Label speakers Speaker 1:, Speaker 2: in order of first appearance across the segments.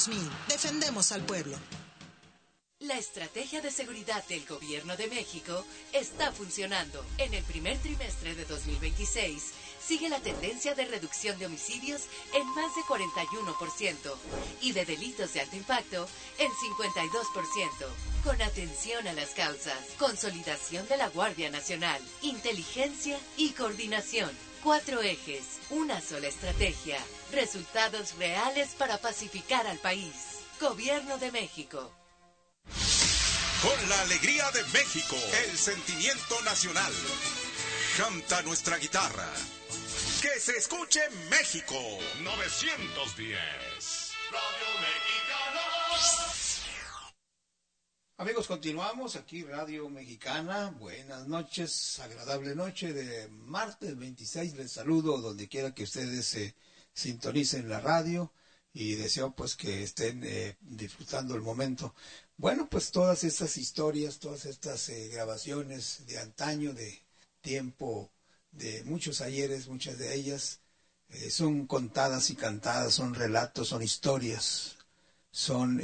Speaker 1: 2000. Defendemos al pueblo.
Speaker 2: La estrategia de seguridad del Gobierno de México está funcionando. En el primer trimestre de 2026, sigue la tendencia de reducción de homicidios en más de 41% y de delitos de alto impacto en 52%. Con atención a las causas, consolidación de la Guardia Nacional, inteligencia y coordinación. 4 ejes, una sola estrategia. Resultados reales para pacificar al país. Gobierno de México.
Speaker 3: Con la alegría de México, el sentimiento nacional. Canta nuestra guitarra. ¡Que se escuche México! 910. Radio Mexicana.
Speaker 4: Amigos, continuamos aquí, Radio Mexicana. Buenas noches, agradable noche de martes 26. Les saludo donde quiera que ustedes se sintonicen la radio y deseo pues que estén disfrutando el momento. Bueno, pues todas estas historias, todas estas grabaciones de antaño, de tiempo, de muchos ayeres, muchas de ellas son contadas y cantadas, son relatos, son historias, son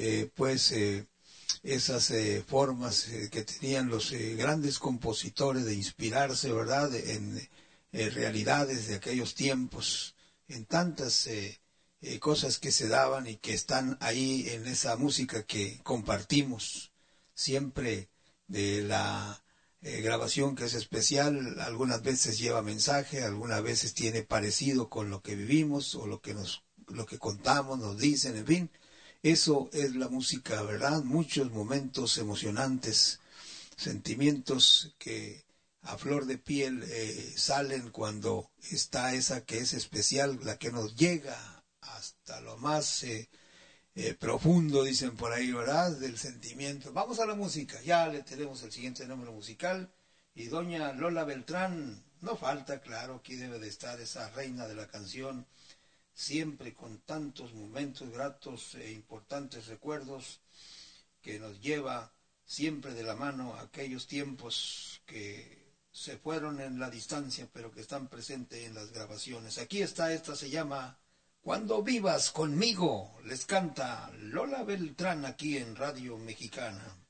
Speaker 4: esas formas que tenían los grandes compositores de inspirarse, ¿verdad?, en realidades de aquellos tiempos, en tantas cosas que se daban y que están ahí en esa música que compartimos siempre, de la grabación que es especial. Algunas veces lleva mensaje, algunas veces tiene parecido con lo que vivimos o lo que contamos, nos dicen, en fin. Eso es la música, ¿verdad? Muchos momentos emocionantes, sentimientos que a flor de piel salen cuando está esa que es especial, la que nos llega hasta lo más profundo, dicen por ahí, ¿verdad?, del sentimiento. Vamos a la música, ya le tenemos el siguiente número musical, y doña Lola Beltrán, no falta, claro, aquí debe de estar esa reina de la canción, siempre con tantos momentos gratos e importantes recuerdos, que nos lleva siempre de la mano a aquellos tiempos que se fueron en la distancia, pero que están presentes en las grabaciones. Aquí está, esta se llama Cuando vivas conmigo, les canta Lola Beltrán aquí en Radio Mexicana.